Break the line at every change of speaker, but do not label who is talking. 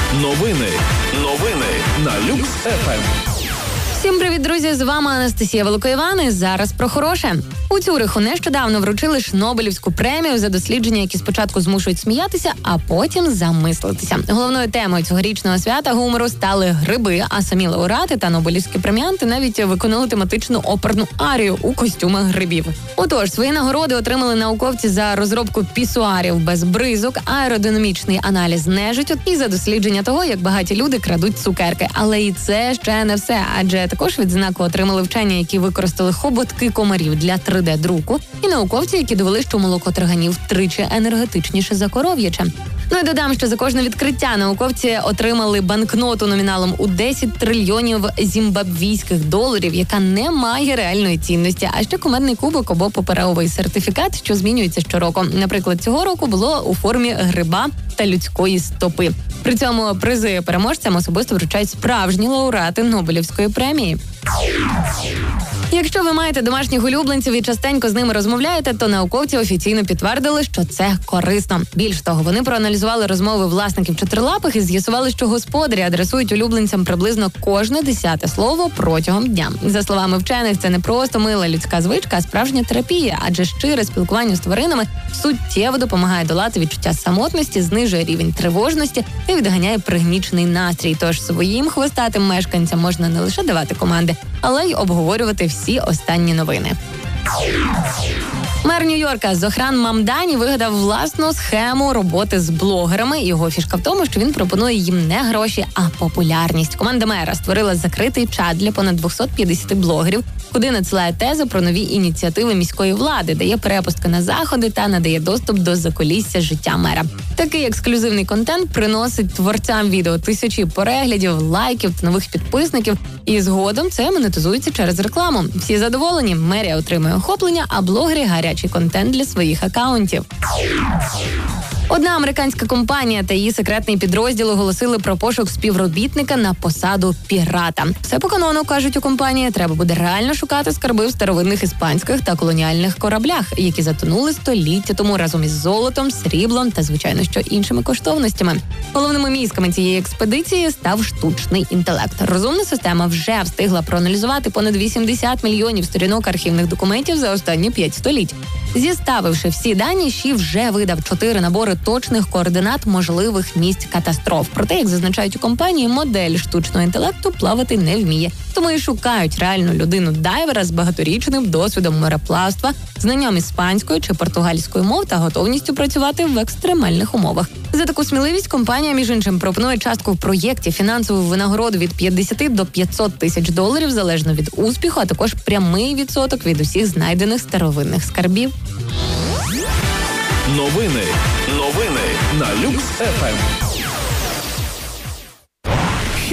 Новини на Люкс ФМ.
Всім привіт, друзі! З вами Анастасія Великоїван і зараз про хороше. У Цюриху нещодавно вручили Шнобелівську премію за дослідження, які спочатку змушують сміятися, а потім замислитися. Головною темою цьогорічного свята гумору стали гриби, а самі лауреати та нобелівські преміанти навіть виконали тематичну оперну арію у костюмах грибів. Отож, свої нагороди отримали науковці за розробку пісуарів без бризок, аеродинамічний аналіз нежиттю і за дослідження того, як багаті люди крадуть цукерки. Але і це ще не все, адже також відзнаку отримали вчені, які використали хоботки комарів для 3D-друку, і науковці, які довели, що молоко тарганів втричі енергетичніше за коров'яче. Ну і додам, що за кожне відкриття науковці отримали банкноту номіналом у 10 трильйонів зімбабвійських доларів, яка не має реальної цінності, а ще кумедний кубок або паперовий сертифікат, що змінюється щороку. Наприклад, цього року було у формі гриба та людської стопи. При цьому призи переможцям особисто вручають справжні лауреати Нобелівської премії. Якщо ви маєте домашніх улюбленців і частенько з ними розмовляєте, то науковці офіційно підтвердили, що це корисно. Більш того, вони проаналізували розмови власників чотирилапих і з'ясували, що господарі адресують улюбленцям приблизно кожне 10-те слово протягом дня. За словами вчених, це не просто мила людська звичка, а справжня терапія, адже щире спілкування з тваринами суттєво допомагає долати відчуття самотності, знижує рівень тривожності і відганяє пригнічений настрій. Тож своїм хвостатим мешканцям можна не лише давати команди, але й обговорювати всі останні новини. Мер Нью-Йорка Зохран Мамдані вигадав власну схему роботи з блогерами. Його фішка в тому, що він пропонує їм не гроші, а популярність. Команда мера створила закритий чат для понад 250 блогерів, куди надсилає тези про нові ініціативи міської влади, дає перепустки на заходи та надає доступ до закулісся життя мера. Такий ексклюзивний контент приносить творцям відео тисячі переглядів, лайків та нових підписників, і згодом це монетизується через рекламу. Всі задоволені, мерія отримує охоплення, а блогери – гарячий контент для своїх акаунтів. Одна американська компанія та її секретний підрозділ оголосили про пошук співробітника на посаду пірата. Все по канону, кажуть у компанії, треба буде реально шукати скарби в старовинних іспанських та колоніальних кораблях, які затонули століття тому разом із золотом, сріблом та, звичайно, що іншими коштовностями. Головними мізками цієї експедиції став штучний інтелект. Розумна система вже встигла проаналізувати понад 80 мільйонів сторінок архівних документів за останні 5 століть. Зіставивши всі дані, ЩІ вже видав 4 набори точних координат можливих місць катастроф. Проте, як зазначають у компанії, модель штучного інтелекту плавати не вміє. Тому і шукають реальну людину-дайвера з багаторічним досвідом мореплавства, знанням іспанської чи португальської мов та готовністю працювати в екстремальних умовах. За таку сміливість компанія, між іншим, пропонує частку в проєкті, фінансову винагороду від 50 до 500 тисяч доларів, залежно від успіху, а також прямий відсоток від усіх знайдених старовинних скарбів.
Новини на Люкс ФМ.